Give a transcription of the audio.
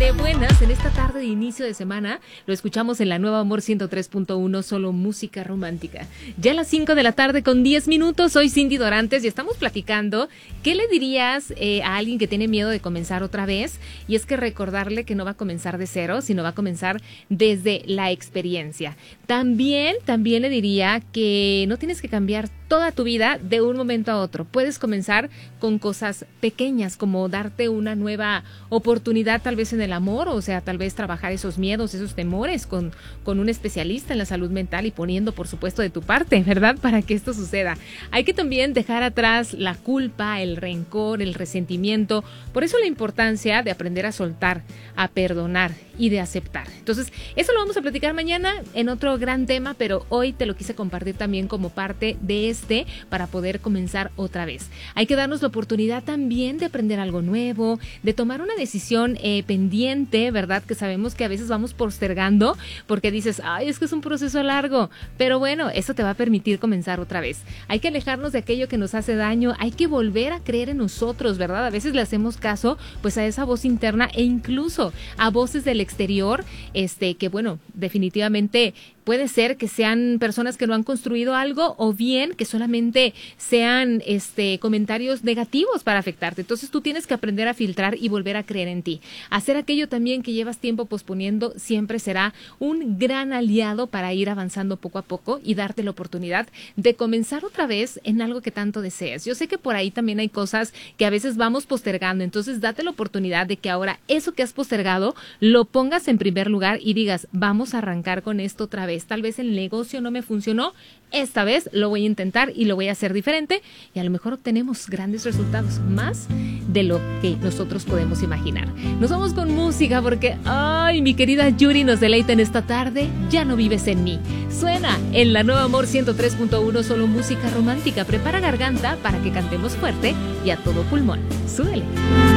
de buenas en esta tarde de inicio de semana. Lo escuchamos en la Nueva Amor 103.1, solo música romántica. Ya a las 5 de la tarde con 10 minutos, soy Cindy Dorantes y estamos platicando. ¿Qué le dirías a alguien que tiene miedo de comenzar otra vez? Y es que recordarle que no va a comenzar de cero, sino va a comenzar desde la experiencia. También le diría que no tienes que cambiar toda tu vida de un momento a otro. Puedes comenzar con cosas pequeñas, como darte una nueva oportunidad tal vez en el amor, o sea, tal vez trabajar esos miedos, esos temores con un especialista en la salud mental y poniendo, por supuesto, de tu parte, ¿verdad? Para que esto suceda. Hay que también dejar atrás la culpa, el rencor, el resentimiento. Por eso la importancia de aprender a soltar, a perdonar y de aceptar. Entonces, eso lo vamos a platicar mañana en otro gran tema, pero hoy te lo quise compartir también como parte de para poder comenzar otra vez. Hay que darnos la oportunidad también de aprender algo nuevo, de tomar una decisión pendiente, ¿verdad? Que sabemos que a veces vamos postergando porque dices, ay, es que es un proceso largo, pero bueno, eso te va a permitir comenzar otra vez. Hay que alejarnos de aquello que nos hace daño, hay que volver a creer en nosotros, ¿verdad? A veces le hacemos caso pues a esa voz interna e incluso a voces del exterior, que bueno, definitivamente puede ser que sean personas que no han construido algo o bien que solamente sean comentarios negativos para afectarte. Entonces tú tienes que aprender a filtrar y volver a creer en ti. Hacer aquello también que llevas tiempo posponiendo siempre será un gran aliado para ir avanzando poco a poco y darte la oportunidad de comenzar otra vez en algo que tanto deseas. Yo sé que por ahí también hay cosas que a veces vamos postergando, entonces date la oportunidad de que ahora eso que has postergado lo pongas en primer lugar y digas, vamos a arrancar con esto otra vez. Tal vez el negocio no me funcionó, esta vez lo voy a intentar y lo voy a hacer diferente y a lo mejor obtenemos grandes resultados, más de lo que nosotros podemos imaginar. Nos vamos con música porque, ay, mi querida Yuri nos deleita en esta tarde, Ya no vives en mí. Suena en la Nueva Amor 103.1, solo música romántica. Prepara garganta para que cantemos fuerte y a todo pulmón. Súbele.